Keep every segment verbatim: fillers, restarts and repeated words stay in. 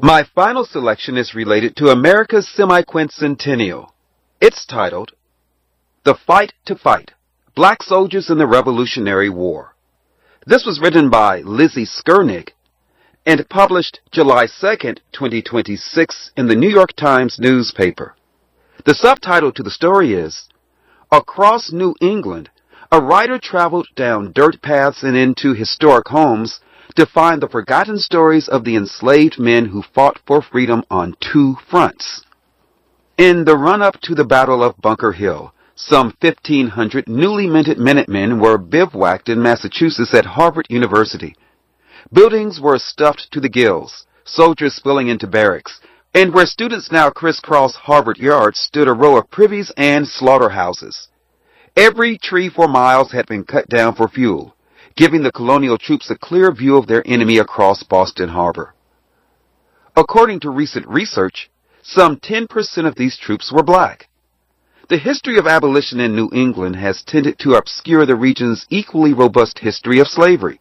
My final selection is related to America's semi-quincentennial. It's titled, The Fight to Fight, Black Soldiers in the Revolutionary War. This was written by Lizzie Skernick and published July second, twenty twenty-six in the New York Times newspaper. The subtitle to the story is, Across New England, a writer traveled down dirt paths and into historic homes to find the forgotten stories of the enslaved men who fought for freedom on two fronts. In the run-up to the Battle of Bunker Hill, some fifteen hundred newly minted Minutemen were bivouacked in Massachusetts at Harvard University. Buildings were stuffed to the gills, soldiers spilling into barracks, and where students now crisscross Harvard Yard stood a row of privies and slaughterhouses. Every tree for miles had been cut down for fuel, giving the colonial troops a clear view of their enemy across Boston Harbor. According to recent research, some ten percent of these troops were black. The history of abolition in New England has tended to obscure the region's equally robust history of slavery.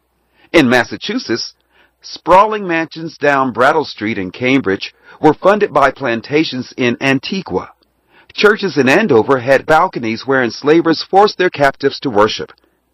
In Massachusetts, sprawling mansions down Brattle Street in Cambridge were funded by plantations in Antigua. Churches in Andover had balconies where enslavers forced their captives to worship.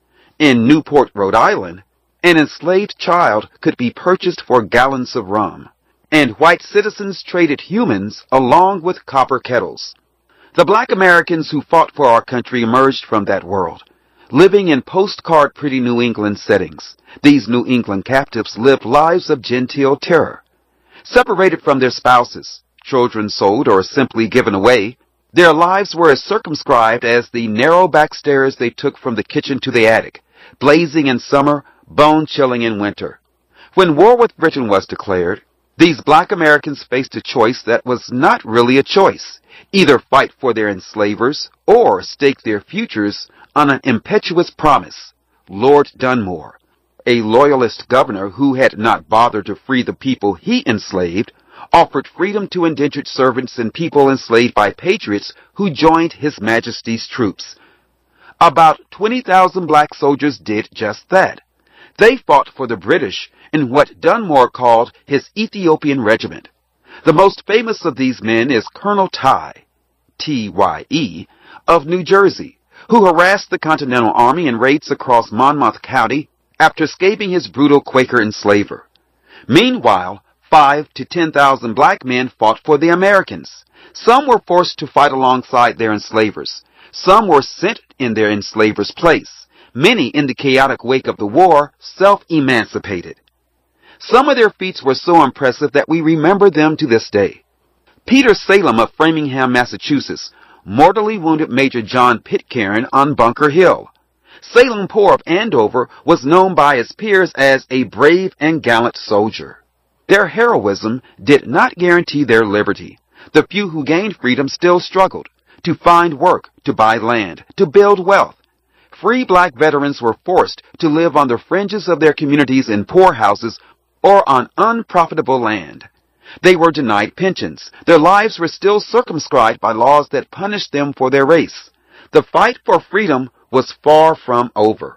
In Newport, Rhode Island, an enslaved child could be purchased for gallons of rum, and white citizens traded humans along with copper kettles. The black Americans who fought for our country emerged from that world, living in postcard pretty New England settings. These New England captives lived lives of genteel terror. Separated from their spouses, children sold or simply given away, their lives were as circumscribed as the narrow back stairs they took from the kitchen to the attic, blazing in summer, bone-chilling in winter. When war with Britain was declared, these black Americans faced a choice that was not really a choice. Either fight for their enslavers or stake their futures on an impetuous promise. Lord Dunmore, a loyalist governor who had not bothered to free the people he enslaved, offered freedom to indentured servants and people enslaved by patriots who joined His Majesty's troops. About twenty thousand black soldiers did just that. They fought for the British in what Dunmore called his Ethiopian Regiment. The most famous of these men is Colonel Tye, T Y E, of New Jersey, who harassed the Continental Army in raids across Monmouth County after escaping his brutal Quaker enslaver. Meanwhile, five to ten thousand black men fought for the Americans. Some were forced to fight alongside their enslavers. Some were sent in their enslavers' place. Many, in the chaotic wake of the war, self-emancipated. Some of their feats were so impressive that we remember them to this day. Peter Salem of Framingham, Massachusetts, mortally wounded Major John Pitcairn on Bunker Hill. Salem Poor of Andover was known by his peers as a brave and gallant soldier. Their heroism did not guarantee their liberty. The few who gained freedom still struggled to find work, to buy land, to build wealth. Free black veterans were forced to live on the fringes of their communities in poorhouses or on unprofitable land. They were denied pensions. Their lives were still circumscribed by laws that punished them for their race. The fight for freedom was far from over.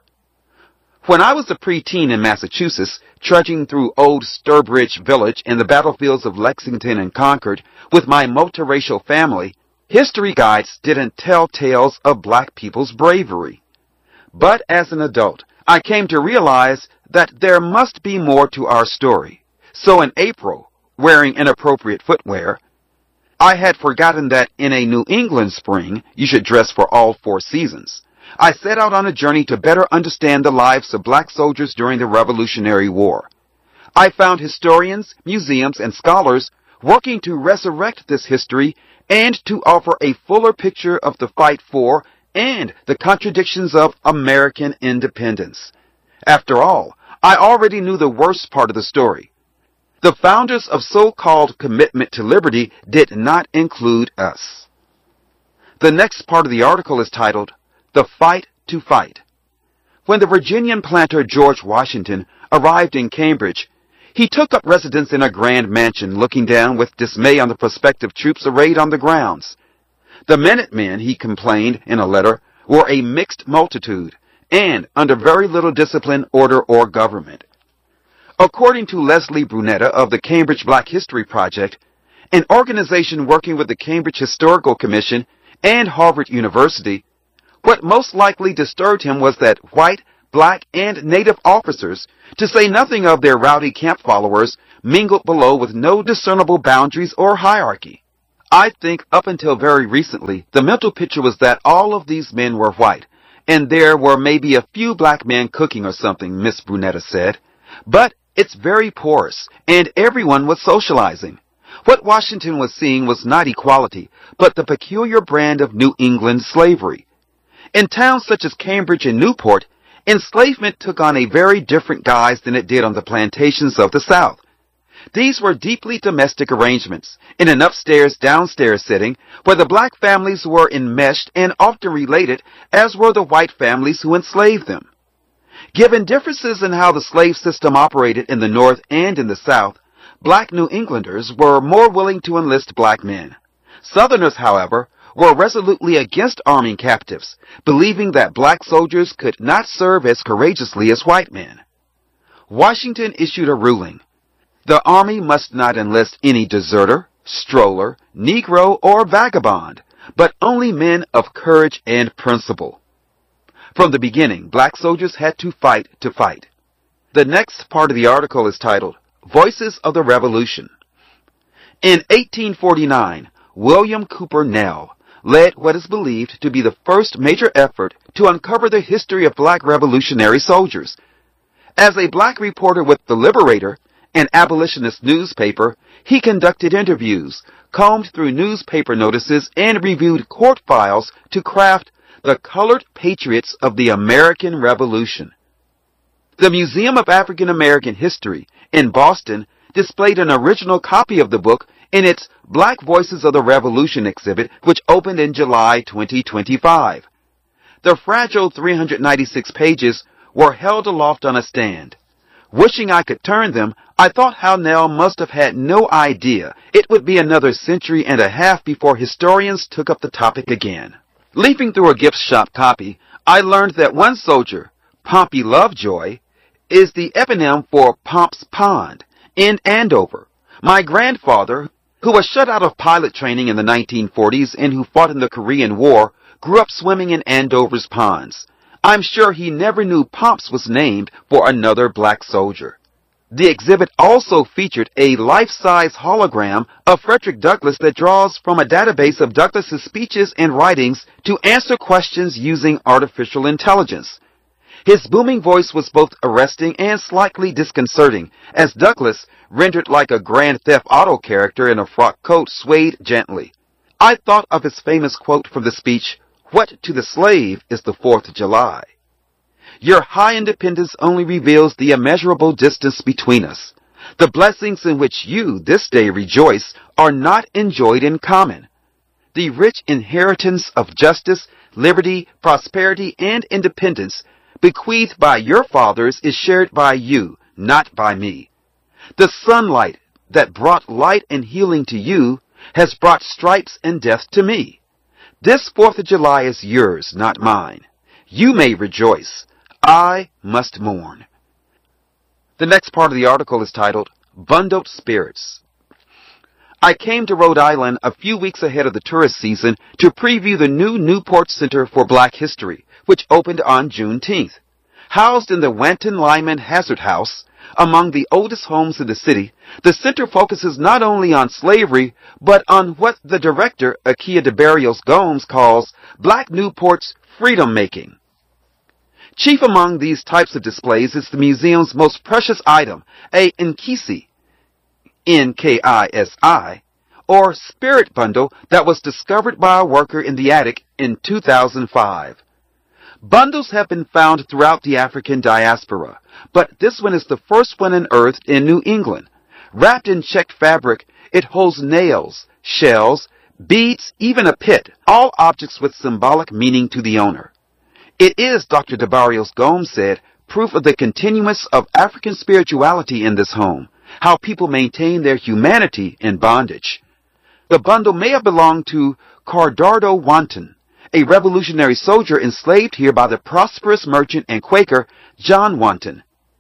When I was a preteen in Massachusetts, trudging through old Sturbridge Village and the battlefields of Lexington and Concord with my multiracial family, history guides didn't tell tales of black people's bravery. But as an adult, I came to realize that there must be more to our story. So in April, wearing inappropriate footwear, I had forgotten that in a New England spring, you should dress for all four seasons. I set out on a journey to better understand the lives of black soldiers during the Revolutionary War. I found historians, museums, and scholars working to resurrect this history and to offer a fuller picture of the fight for and the contradictions of American independence. After all, I already knew the worst part of the story. The founders of so-called commitment to liberty did not include us. The next part of the article is titled, The Fight to Fight. When the Virginian planter George Washington arrived in Cambridge, he took up residence in a grand mansion, looking down with dismay on the prospective troops arrayed on the grounds. The Minutemen, he complained in a letter, were a mixed multitude, and under very little discipline, order, or government. According to Leslie Brunetta of the Cambridge Black History Project, an organization working with the Cambridge Historical Commission and Harvard University, what most likely disturbed him was that white, black, and native officers, to say nothing of their rowdy camp followers, mingled below with no discernible boundaries or hierarchy. I think up until very recently, the mental picture was that all of these men were white, and there were maybe a few black men cooking or something, Miss Brunetta said. But it's very porous, and everyone was socializing. What Washington was seeing was not equality, but the peculiar brand of New England slavery. In towns such as Cambridge and Newport, enslavement took on a very different guise than it did on the plantations of the South. These were deeply domestic arrangements, in an upstairs-downstairs setting, where the black families were enmeshed and often related, as were the white families who enslaved them. Given differences in how the slave system operated in the North and in the South, black New Englanders were more willing to enlist black men. Southerners, however, were resolutely against arming captives, believing that black soldiers could not serve as courageously as white men. Washington issued a ruling. The Army must not enlist any deserter, stroller, Negro, or vagabond, but only men of courage and principle. From the beginning, black soldiers had to fight to fight. The next part of the article is titled, Voices of the Revolution. In eighteen forty-nine, William Cooper Nell led what is believed to be the first major effort to uncover the history of black revolutionary soldiers. As a black reporter with The Liberator, an abolitionist newspaper, he conducted interviews, combed through newspaper notices, and reviewed court files to craft the Colored Patriots of the American Revolution. The Museum of African American History in Boston displayed an original copy of the book in its Black Voices of the Revolution exhibit, which opened in July twenty twenty-five. The fragile three hundred ninety-six pages were held aloft on a stand. Wishing I could turn them, I thought how Nell must have had no idea it would be another century and a half before historians took up the topic again. Leafing through a gift shop copy, I learned that one soldier, Pompey Lovejoy, is the eponym for Pomp's Pond in Andover. My grandfather, who was shut out of pilot training in the nineteen forties and who fought in the Korean War, grew up swimming in Andover's ponds. I'm sure he never knew Pomp's was named for another black soldier. The exhibit also featured a life-size hologram of Frederick Douglass that draws from a database of Douglass's speeches and writings to answer questions using artificial intelligence. His booming voice was both arresting and slightly disconcerting, as Douglass, rendered like a Grand Theft Auto character in a frock coat, swayed gently. I thought of his famous quote from the speech, "What to the slave is the Fourth of July? Your high independence only reveals the immeasurable distance between us. The blessings in which you this day rejoice are not enjoyed in common. The rich inheritance of justice, liberty, prosperity, and independence bequeathed by your fathers is shared by you, not by me. The sunlight that brought light and healing to you has brought stripes and death to me. This Fourth of July is yours, not mine. You may rejoice. I must mourn." The next part of the article is titled, Bundled Spirits. I came to Rhode Island a few weeks ahead of the tourist season to preview the new Newport Center for Black History, which opened on Juneteenth. Housed in the Wanton Lyman Hazard House, among the oldest homes in the city, the center focuses not only on slavery, but on what the director, Akia de Barrios Gomes, calls Black Newport's freedom-making. Chief among these types of displays is the museum's most precious item, a Nkisi, N K I S I, or spirit bundle that was discovered by a worker in the attic in two thousand five. Bundles have been found throughout the African diaspora, but this one is the first one unearthed in New England. Wrapped in checked fabric, it holds nails, shells, beads, even a pit, all objects with symbolic meaning to the owner. It is, Doctor de Barrios Gomes said, proof of the continuance of African spirituality in this home, how people maintain their humanity in bondage. The bundle may have belonged to Cardardo Wanton, a revolutionary soldier enslaved here by the prosperous merchant and Quaker John Wanton.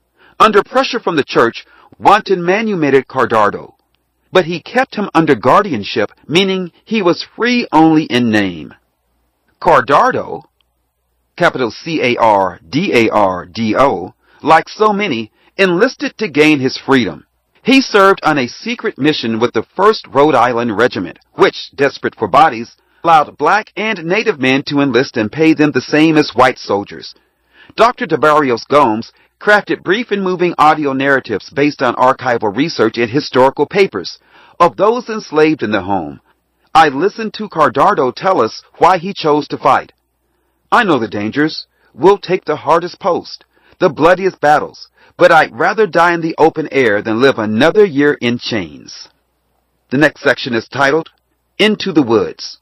Under pressure from the church, Wanton manumitted Cardardo, but he kept him under guardianship, meaning he was free only in name. Cardardo, capital C A R D A R D O, like so many, enlisted to gain his freedom. He served on a secret mission with the first Rhode Island Regiment, which, desperate for bodies, allowed black and native men to enlist and pay them the same as white soldiers. Doctor DeBarrios Gomes crafted brief and moving audio narratives based on archival research and historical papers of those enslaved in the home. I listened to Cardardo tell us why he chose to fight. I know the dangers. We'll take the hardest post, the bloodiest battles, but I'd rather die in the open air than live another year in chains. The next section is titled, Into the Woods.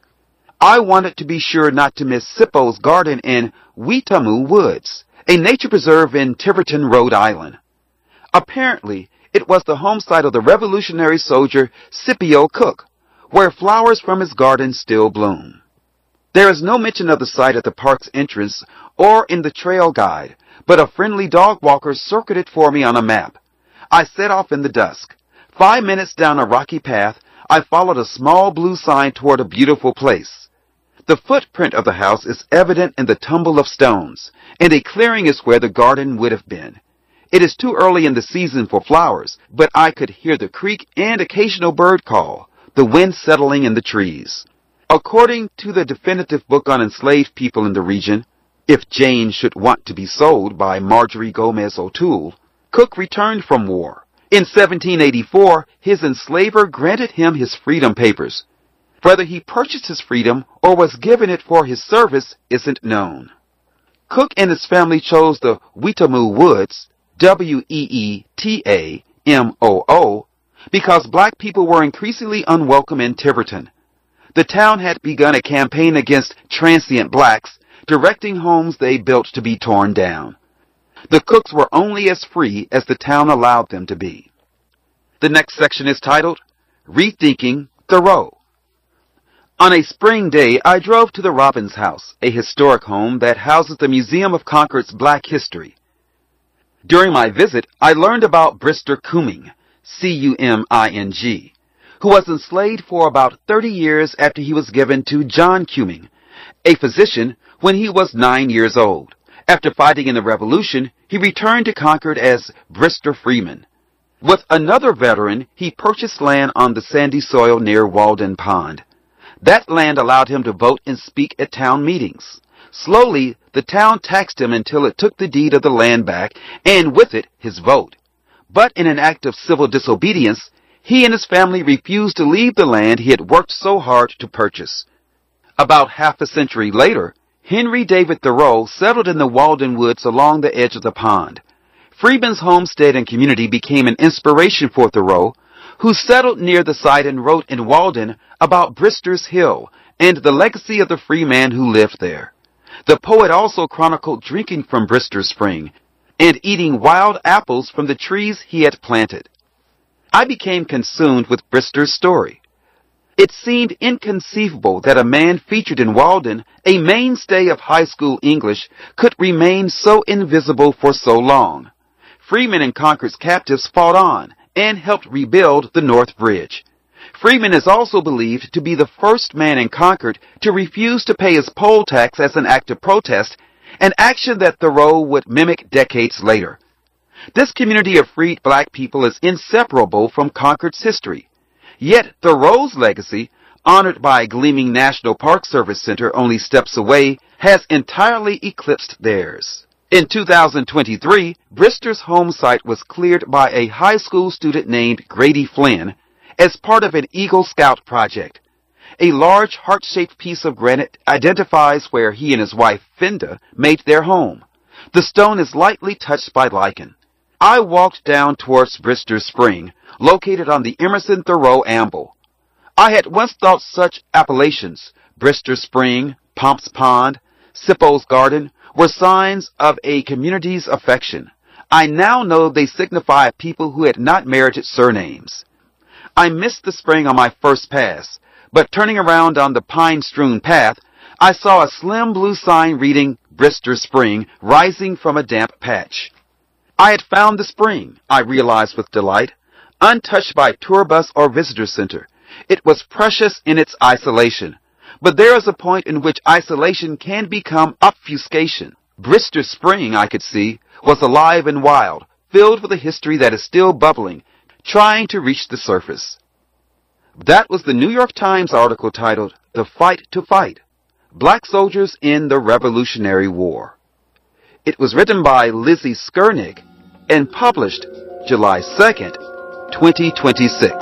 I wanted to be sure not to miss Sippo's Garden in Weetamoo Woods, a nature preserve in Tiverton, Rhode Island. Apparently, it was the home site of the Revolutionary soldier Scipio Cook, where flowers from his garden still bloom. There is no mention of the site at the park's entrance or in the trail guide, but a friendly dog walker circled it for me on a map. I set off in the dusk. Five minutes down a rocky path, I followed a small blue sign toward a beautiful place. The footprint of the house is evident in the tumble of stones, and a clearing is where the garden would have been. It is too early in the season for flowers, but I could hear the creek and occasional bird call, the wind settling in the trees. According to the definitive book on enslaved people in the region, If Jane Should Want to Be Sold by Marjorie Gomez O'Toole, Cook returned from war. In seventeen eighty-four, his enslaver granted him his freedom papers. Whether he purchased his freedom or was given it for his service isn't known. Cook and his family chose the Weetamoo Woods, W E E T A M O O, because black people were increasingly unwelcome in Tiverton. The town had begun a campaign against transient blacks, directing homes they built to be torn down. The Cooks were only as free as the town allowed them to be. The next section is titled, Rethinking Thoreau. On a spring day, I drove to the Robbins House, a historic home that houses the Museum of Concord's Black History. During my visit, I learned about Brister Cumming, C U M I N G, who was enslaved for about thirty years after he was given to John Cumming, a physician, when he was nine years old. After fighting in the Revolution, he returned to Concord as Brister Freeman. With another veteran, he purchased land on the sandy soil near Walden Pond. That land allowed him to vote and speak at town meetings. Slowly, the town taxed him until it took the deed of the land back, and with it, his vote. But in an act of civil disobedience, he and his family refused to leave the land he had worked so hard to purchase. About half a century later, Henry David Thoreau settled in the Walden Woods along the edge of the pond. Freeman's homestead and community became an inspiration for Thoreau, who settled near the site and wrote in Walden about Brister's Hill and the legacy of the free man who lived there. The poet also chronicled drinking from Brister's Spring and eating wild apples from the trees he had planted. I became consumed with Brister's story. It seemed inconceivable that a man featured in Walden, a mainstay of high school English, could remain so invisible for so long. Freeman and Concord's captives fought on and helped rebuild the North Bridge. Freeman is also believed to be the first man in Concord to refuse to pay his poll tax as an act of protest, an action that Thoreau would mimic decades later. This community of freed black people is inseparable from Concord's history. Yet Thoreau's legacy, honored by a gleaming National Park Service Center only steps away, has entirely eclipsed theirs. In two thousand twenty-three, Brister's home site was cleared by a high school student named Grady Flynn as part of an Eagle Scout project. A large heart-shaped piece of granite identifies where he and his wife, Fenda, made their home. The stone is lightly touched by lichen. I walked down towards Brister's Spring, located on the Emerson Thoreau Amble. I had once thought such appellations, Brister Spring, Pomp's Pond, Sippo's Garden, were signs of a community's affection. I now know they signify people who had not merited surnames. I missed the spring on my first pass, but turning around on the pine-strewn path, I saw a slim blue sign reading Brister Spring rising from a damp patch. I had found the spring, I realized with delight, untouched by tour bus or visitor center. It was precious in its isolation. But there is a point in which isolation can become obfuscation. Brister Spring, I could see, was alive and wild, filled with a history that is still bubbling, trying to reach the surface. That was the New York Times article titled, The Fight to Fight, Black Soldiers in the Revolutionary War. It was written by Lizzie Skernick and published July second, twenty twenty-six.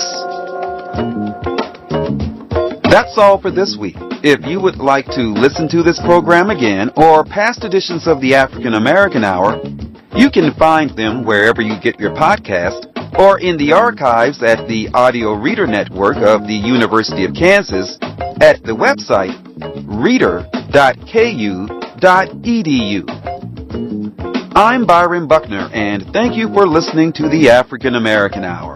That's all for this week. If you would like to listen to this program again or past editions of the African American Hour, you can find them wherever you get your podcast or in the archives at the Audio Reader Network of the University of Kansas at the website reader dot k u dot e d u. I'm Byron Buckner, and thank you for listening to the African American Hour.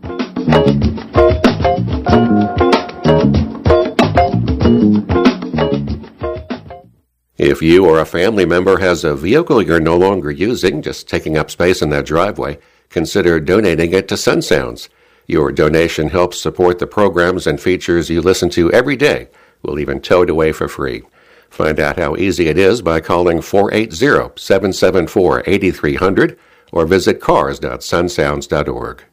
If you or a family member has a vehicle you're no longer using, just taking up space in that driveway, consider donating it to Sun Sounds. Your donation helps support the programs and features you listen to every day. We'll even tow it away for free. Find out how easy it is by calling four eight zero, seven seven four, eight three zero zero or visit cars dot sun sounds dot org.